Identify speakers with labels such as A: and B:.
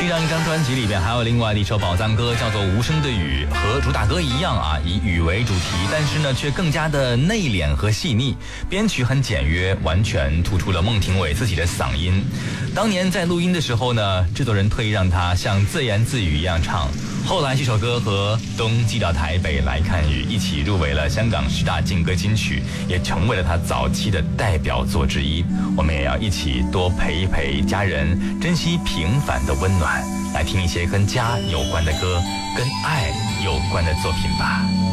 A: 这样一张专辑里边还有另外的一首宝藏歌，叫做《无声的雨》，和主打歌一样啊，以雨为主题，但是呢却更加的内敛和细腻，编曲很简约，完全突出了孟庭苇自己的嗓音。当年在录音的时候呢，制作人特意让他像自言自语一样唱。后来这首歌和《冬季到台北来看雨》一起入围了香港10大劲歌金曲，也成为了他早期的代表作之一。我们也要一起多陪一陪家人，珍惜平凡的温暖，来听一些跟家有关的歌，跟爱有关的作品吧。